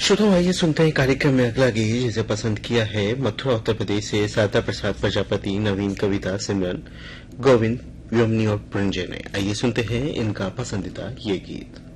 श्रोताओं, आइए सुनते हैं कार्यक्रम में अगला गीत जिसे पसंद किया है मथुरा उत्तर प्रदेश से शारदा प्रसाद प्रजापति, नवीन, कविता, सिमरन, गोविंद, व्योमनी और पुरंजय ने। आइए सुनते हैं इनका पसंदीदा ये गीत।